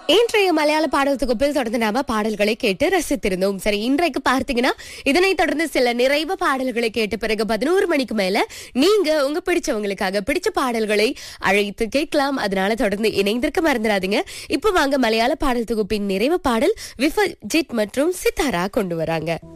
இன்றைய மலையாள பாடல் தொகுப்பில் தொடர்ந்து நாம பாடல்களை கேட்டு ரசித்திருந்தோம். சரி, இன்றைக்கு பார்த்தீங்கன்னா இதனைத் தொடர்ந்து சில நிறைவு பாடல்களை கேட்ட பிறகு 11 மணிக்கு மேல நீங்க உங்க பிடிச்சவங்களுக்காக பிடிச்ச பாடல்களை அழைத்து கேட்கலாம். அதனால தொடர்ந்து இணைந்திருக்க மறந்துடாதீங்க. இப்ப வாங்க மலையாள பாடல் தொகுப்பின் நிறைவு பாடல் விஃபஜித் மற்றும் சித்தாரா கொண்டு வராங்க.